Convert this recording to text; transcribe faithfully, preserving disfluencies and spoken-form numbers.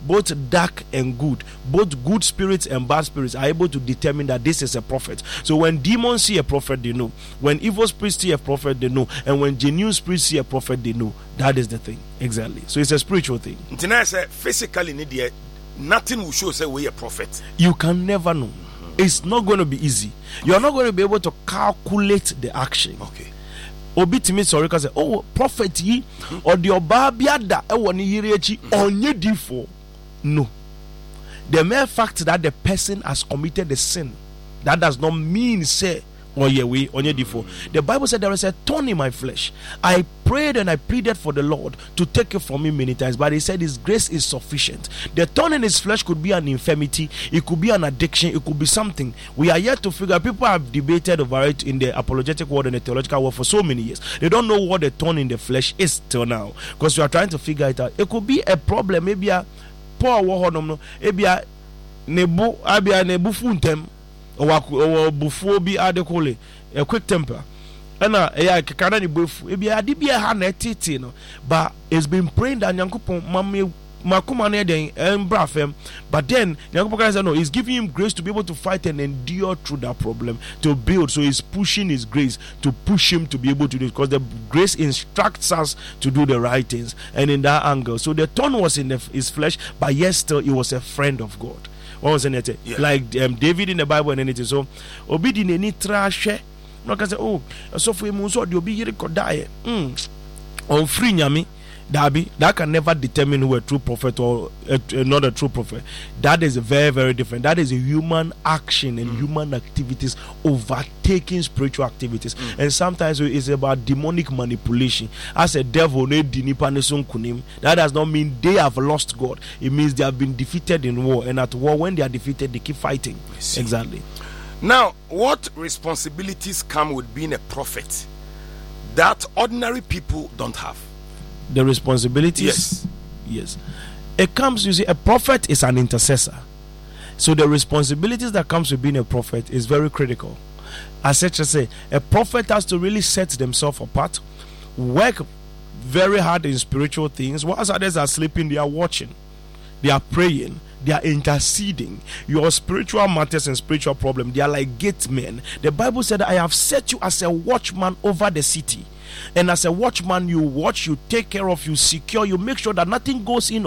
both dark and good, both good spirits and bad spirits are able to determine that this is a prophet. So when demons see a prophet, they know. When evil spirits see a prophet, they know. And when genuine spirits see a prophet, they know. That is the thing. Exactly. So it's a spiritual thing. Physically, nothing will show say we a prophet. You can never know. It's not going to be easy. You are not going to be able to calculate the action. Okay. Obi timi sorry ka say, oh, prophet yi or the oba biada e woni yire echi onye difo. No. The mere fact that the person has committed the sin, that does not mean say oh yeah we onye difo. The Bible said there is a thorn in my flesh. I prayed and I pleaded for the Lord to take it from me many times, but he said his grace is sufficient. The thorn in his flesh could be an infirmity, it could be an addiction, it could be something. We are yet to figure. People have debated over it in the apologetic world and the theological world for so many years. They don't know what the thorn in the flesh is till now, because we are trying to figure it out. It could be a problem, maybe a poor wohonom, maybe a nebu abia nebu funtem or bufu bi adekole, a quick temper. And uh, yeah, kana ni bofu. Ebi adibia ha na tete no, but it's been praying that Nyankopon mame makuma na den embra fam. But then Nyankopon said no, he's giving him grace to be able to fight and endure through that problem, to build. So he's pushing his grace to push him to be able to do it, because the grace instructs us to do the right things. And in that angle, so the thorn was in the, his flesh, but yet still he was a friend of God. What was it? Yeah. Like um, David in the Bible and anything. So obedi ni trash. No can say, oh, so for him, so the obi yere die. Hmm. On free nyami, dabi, that can never determine who a true prophet or a, a, not a true prophet. That is very, very different. That is a human action and mm. human activities overtaking spiritual activities. Mm. And sometimes it's about demonic manipulation. As a devil, that does not mean they have lost God. It means they have been defeated in war. And at war, when they are defeated, they keep fighting. Exactly. Now, what responsibilities come with being a prophet that ordinary people don't have? The responsibilities? Yes. Yes. It comes, you see, a prophet is an intercessor. So the responsibilities that comes with being a prophet is very critical. As such as say, a prophet has to really set themselves apart, work very hard in spiritual things, whilst others are sleeping, they are watching, they are praying, they are interceding. Your spiritual matters and spiritual problems, they are like gate men. The Bible said, I have set you as a watchman over the city. And as a watchman, you watch, you take care of, you secure, you make sure that nothing goes in